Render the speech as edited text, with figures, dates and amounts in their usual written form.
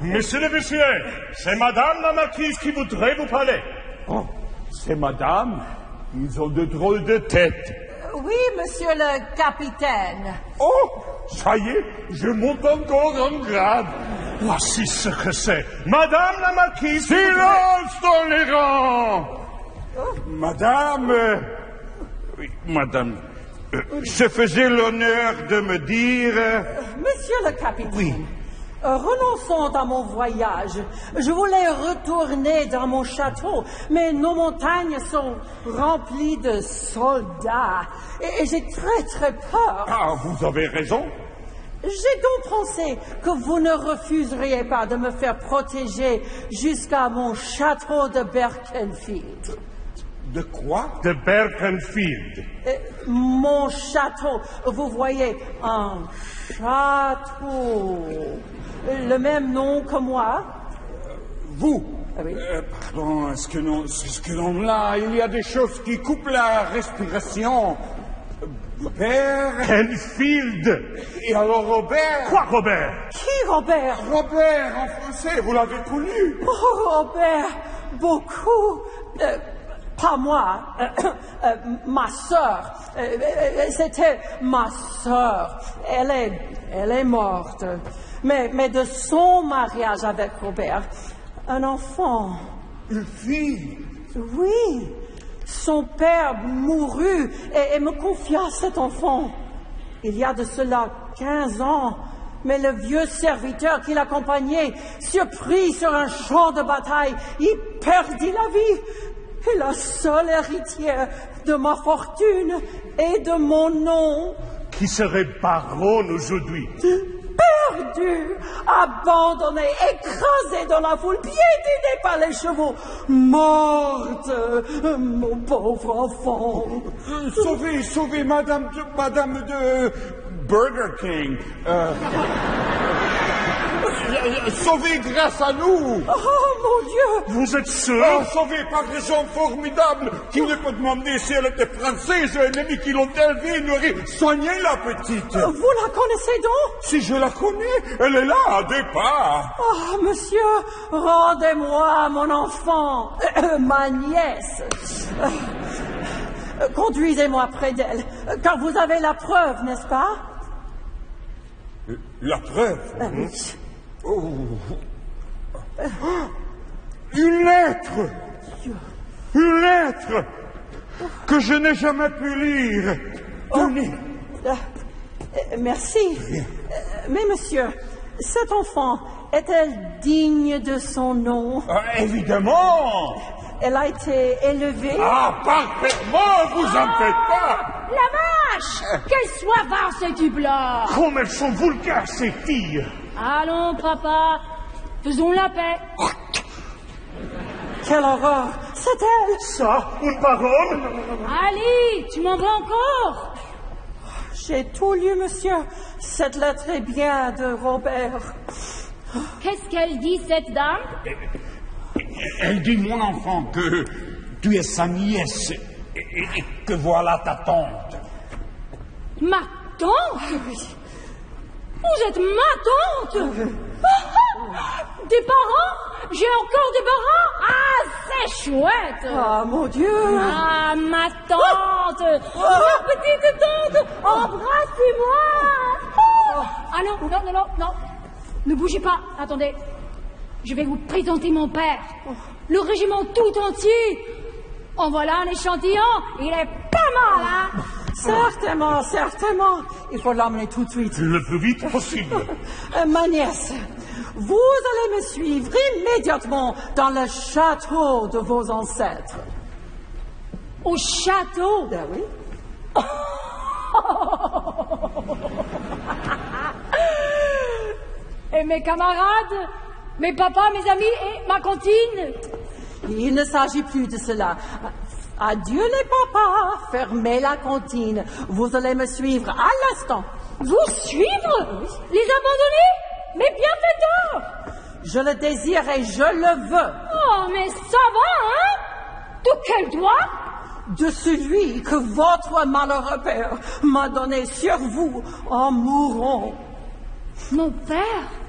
Monsieur le Vissier, c'est Madame la Marquise qui voudrait vous parler. Oh, c'est Madame. Ils ont de drôles de têtes. Oui, monsieur le capitaine. Oh, ça y est, je monte encore en grade. Voici ce que c'est. Madame la Marquise... Silence dans les rangs. Madame... oui, madame... je faisais l'honneur de me dire... Monsieur le capitaine. Oui. Renonçons à mon voyage. Je voulais retourner dans mon château, mais nos montagnes sont remplies de soldats et j'ai très peur. Ah, vous avez raison. J'ai donc pensé que vous ne refuseriez pas de me faire protéger jusqu'à mon château de Berkenfield. De quoi? De Berkenfield. Mon château, vous voyez, un château. Le même nom que moi. Vous? Ah oui. Pardon, est-ce que non, là, il y a des choses qui coupent la respiration. Berkenfield. Et alors Robert? Quoi, Robert? Qui, Robert? Robert, en français, vous l'avez connu? Oh, Robert, beaucoup. Pas moi, ma sœur. C'était ma sœur. Elle est morte. Mais de son mariage avec Robert, un enfant. Une fille? Oui. Son père mourut et me confia cet enfant. Il y a de cela 15 ans. Mais le vieux serviteur qui l'accompagnait, surpris sur un champ de bataille, il perdit la vie. Et la seule héritière de ma fortune et de mon nom. Qui serait baronne aujourd'hui? Perdu, abandonné, écrasé dans la foule, piétiné par les chevaux, morte, mon pauvre enfant. Sauvez madame de Burger King. Sauvez grâce à nous. Oh, mon Dieu. Vous êtes sûr? Oh, sauvée par des gens formidables qui ne peut demander si elle était française ou ennemie qui l'ont élevée et nourrie. Soignez la petite. Vous la connaissez donc? Si je la connais, elle est là, à 2 pas. Oh, monsieur, rendez-moi mon enfant, ma nièce. Conduisez-moi près d'elle, car vous avez la preuve, n'est-ce pas? La preuve? Oui. Oh. Une lettre! Une lettre que je n'ai jamais pu lire. Tenez. Merci. Mais monsieur, cet enfant est-elle digne de son nom? Évidemment. Elle a été élevée... Ah, parfaitement, vous en faites pas. La vache! Qu'elle soit avare, cette tube-là! Comme elles sont vulgaires, ces filles! Allons, papa, faisons la paix. Quelle horreur! C'est elle! Ça, une parole? Allez, tu m'en veux encore? J'ai tout lu, monsieur. Cette lettre est bien de Robert. Qu'est-ce qu'elle dit, cette dame? Elle dit, mon enfant, que tu es sa nièce et que voilà ta tante. Ma tante? Vous êtes ma tante? Des parents? J'ai encore des parents? Ah, c'est chouette! Ah, mon Dieu! Ah, ma tante! Ma petite tante! Embrassez-moi! Ah non. Ne bougez pas, attendez. Je vais vous présenter mon père. Le régiment tout entier. En voilà un échantillon. Il est pas mal, hein? Certainement. Il faut l'emmener tout de suite. Le plus vite possible. Ma nièce, vous allez me suivre immédiatement dans le château de vos ancêtres. Au château? Ben oui. Et mes camarades, mes papas, mes amis et ma cantine? Il ne s'agit plus de cela. Adieu les papas, fermez la cantine. Vous allez me suivre à l'instant. Vous suivre? Les abandonner? Mais bienfaiteurs! Je le désire et je le veux. Oh, mais ça va, hein? De quel droit? De celui que votre malheureux père m'a donné sur vous en mourant. Mon père?